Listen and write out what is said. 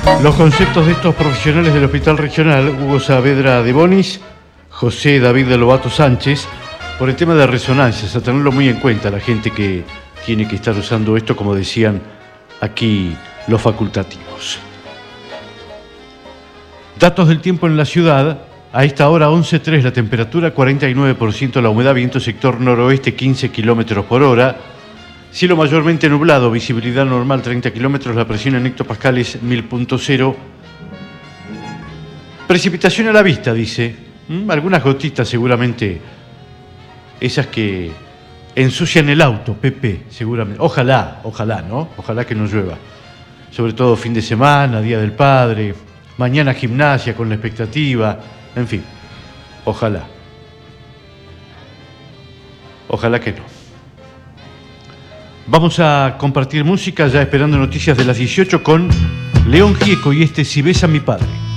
Los conceptos de estos profesionales del Hospital Regional, Hugo Saavedra de Bonis, José David de Lobato Sánchez, por el tema de resonancias, a tenerlo muy en cuenta la gente que tiene que estar usando esto, como decían aquí los facultativos. Datos del tiempo en la ciudad. A esta hora 11:03, la temperatura 49%, la humedad, viento sector noroeste 15 km por hora, cielo mayormente nublado, visibilidad normal 30 km, la presión en hectopascales 1000.0, precipitación a la vista, dice, algunas gotitas seguramente, esas que ensucian el auto, Pepe, seguramente, ojalá, ¿no? Ojalá que no llueva, sobre todo fin de semana, Día del Padre, mañana gimnasia con la expectativa. En fin, ojalá. Ojalá que no. Vamos a compartir música ya esperando noticias de las 18 con León Gieco y este Si ves a mi padre.